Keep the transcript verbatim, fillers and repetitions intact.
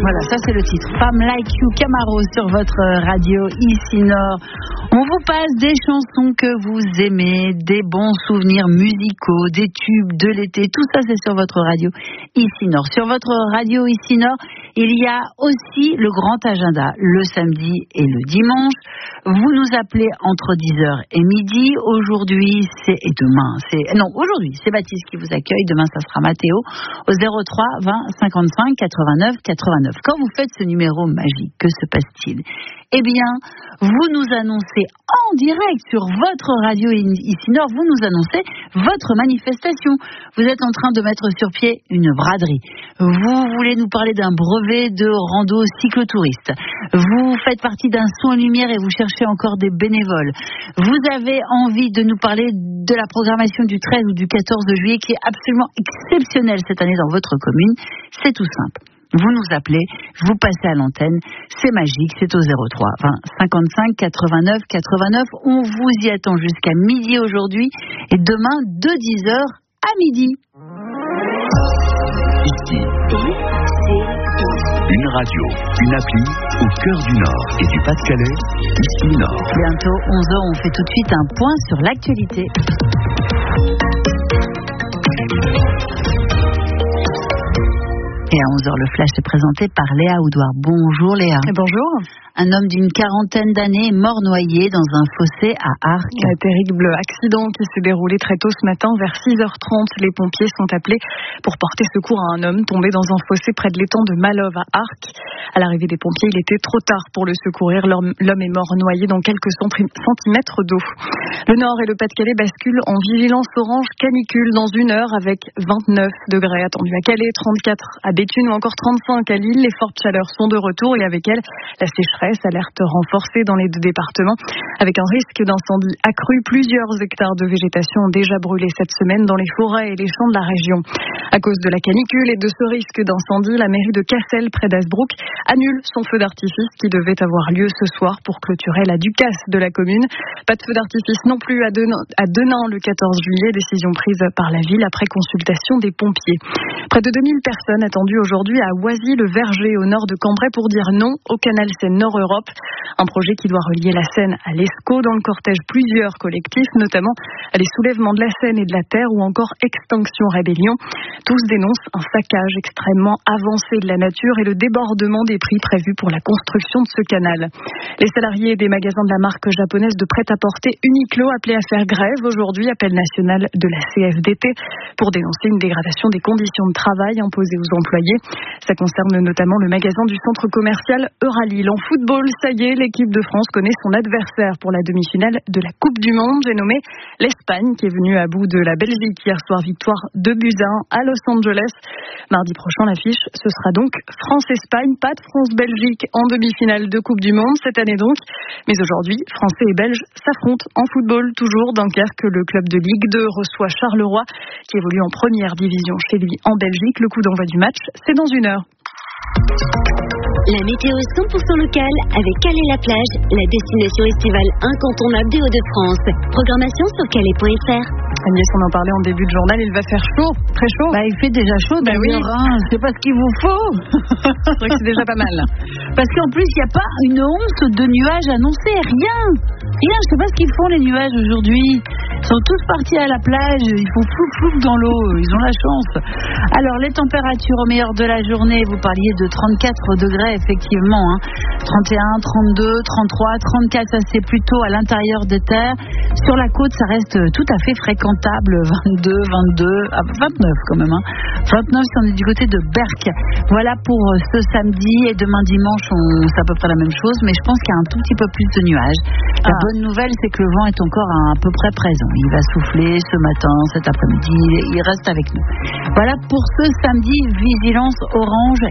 Voilà, ça c'est le titre. Femme Like You, Camaro sur votre radio ici Nord. On vous passe des chansons que vous aimez, des bons souvenirs musicaux, des tubes de l'été. Tout ça c'est sur votre radio ici Nord. Sur votre radio ici Nord, il y a aussi le grand agenda, le samedi et le dimanche. Vous nous appelez entre dix heures et midi. Aujourd'hui, c'est et demain, c'est non, aujourd'hui, c'est Baptiste qui vous accueille. Demain, ça sera Mathéo au zéro trois vingt cinquante-cinq quatre-vingt-neuf quatre-vingt-neuf. Quand vous faites ce numéro magique, que se passe-t-il? Eh bien, vous nous annoncez en direct sur votre radio ici Nord, vous nous annoncez votre manifestation. Vous êtes en train de mettre sur pied une braderie. Vous voulez nous parler d'un brevet de rando cyclotouriste. Vous faites partie d'un son et lumière et vous cherchez encore des bénévoles. Vous avez envie de nous parler de la programmation du treize ou du quatorze juillet qui est absolument exceptionnelle cette année dans votre commune. C'est tout simple. Vous nous appelez, vous passez à l'antenne, c'est magique, c'est au zéro trois vingt cinquante-cinq quatre-vingt-neuf quatre-vingt-neuf. On vous y attend jusqu'à midi aujourd'hui et demain de dix heures à midi. Ici, une radio, une appli au cœur du Nord et du Pas-de-Calais, ici Nord. Bientôt onze heures, on fait tout de suite un point sur l'actualité. Et à onze heures, le flash est présenté par Léa Oudouard. Bonjour Léa. Et bonjour. Un homme d'une quarantaine d'années est mort noyé dans un fossé à Arques. Un terrible accident qui s'est déroulé très tôt ce matin vers six heures trente. Les pompiers sont appelés pour porter secours à un homme tombé dans un fossé près de l'étang de Malove à Arques. À l'arrivée des pompiers, il était trop tard pour le secourir. L'homme est mort noyé dans quelques centimètres d'eau. Le Nord et le Pas-de-Calais basculent en vigilance orange canicule dans une heure avec vingt-neuf degrés attendus à Calais, trente-quatre à Béthune ou encore trente-cinq à Lille. Les fortes chaleurs sont de retour et avec elles, la sécheresse, alerte renforcée dans les deux départements. Avec un risque d'incendie accru, plusieurs hectares de végétation ont déjà brûlé cette semaine dans les forêts et les champs de la région. À cause de la canicule et de ce risque d'incendie, la mairie de Cassel, près d'Hazebrouck, annule son feu d'artifice qui devait avoir lieu ce soir pour clôturer la Ducasse de la commune. Pas de feu d'artifice non plus à Denain le quatorze juillet, décision prise par la ville après consultation des pompiers. Près de deux mille personnes attendues aujourd'hui à Oisy-le-Verger, au nord de Cambrai, pour dire non au canal Seine Nord-Europe. Un projet qui doit relier la Seine à l'Escaut. Dans le cortège, plusieurs collectifs, notamment les soulèvements de la Seine et de la Terre ou encore Extinction Rébellion. Tous dénoncent un saccage extrêmement avancé de la nature et le débordement des prix prévus pour la construction de ce canal. Les salariés des magasins de la marque japonaise de prêt-à-porter Uniqlo appelés à faire grève aujourd'hui, appel national de la C F D T, pour dénoncer une dégradation des conditions de travail imposées aux employés. Ça concerne notamment le magasin du centre commercial Euralil. En football, ça y est, l'équipe de France connaît son adversaire pour la demi-finale de la Coupe du Monde. J'ai nommé l'Espagne, qui est venue à bout de la Belgique hier soir, victoire deux buts à un à Los Angeles. Mardi prochain, l'affiche, ce sera donc France-Espagne, pas de France-Belgique en demi-finale de Coupe du Monde cette année donc. Mais aujourd'hui, Français et Belges s'affrontent en football, toujours. Dunkerque, le club de Ligue deux reçoit Charleroi, qui évolue en première division chez lui en Belgique. Le coup d'envoi du match, c'est dans une heure. La météo cent pour cent locale avec Calais-la-Plage, la destination estivale incontournable des Hauts-de-France. Programmation sur calais point f r. Agnès, on en parlait en début de journal, il va faire chaud, très chaud. Bah, il fait déjà chaud, bah oui. Hein, c'est pas ce qu'il vous faut. C'est vrai que c'est déjà pas mal. Parce qu'en plus, il n'y a pas une once de nuages annoncés, rien. Rien, je sais pas ce qu'ils font les nuages aujourd'hui. Ils sont tous partis à la plage, ils font flou flou dans l'eau, ils ont la chance. Alors, les températures au meilleur de la journée, vous parliez de trente-quatre degrés, effectivement. Hein. trente et un, trente-deux, trente-trois, trente-quatre, ça c'est plutôt à l'intérieur des terres. Sur la côte, ça reste tout à fait fréquentable, vingt-deux, vingt-deux, ah, vingt-neuf quand même. Hein. vingt-neuf si on est du côté de Berck. Voilà pour ce samedi et demain dimanche, on, c'est à peu près la même chose, mais je pense qu'il y a un tout petit peu plus de nuages. La ah. bonne nouvelle, c'est que le vent est encore à, à peu près présent. Il va souffler ce matin, cet après-midi, il reste avec nous. Voilà pour ce samedi, vigilance orange